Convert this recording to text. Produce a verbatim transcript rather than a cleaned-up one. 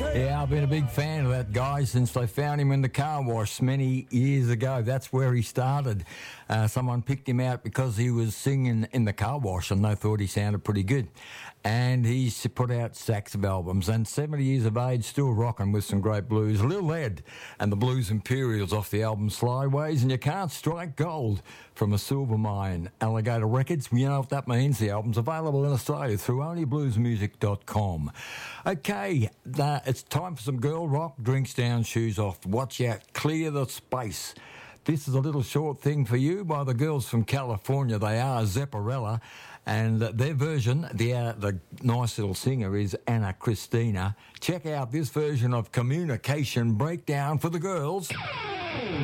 Yeah, I've been a big fan of that guy since they found him in the car wash many years ago. That's where he started. Uh, someone picked him out because he was singing in the car wash and they thought he sounded pretty good. And he's put out stacks of albums and seventy years of age, still rocking with some great blues. Lil Ed and the Blues Imperials off the album Slyways, and You Can't Strike Gold from a silver mine. Alligator Records, you know what that means. The album's available in Australia through only blues music dot com. Okay, uh, it's time for some girl rock. Drinks down, shoes off. Watch out, clear the space. This is a little short thing for you by the girls from California. They are Zepparella, and their version, the uh, the nice little singer is Anna Christina. Check out this version of Communication Breakdown for the girls.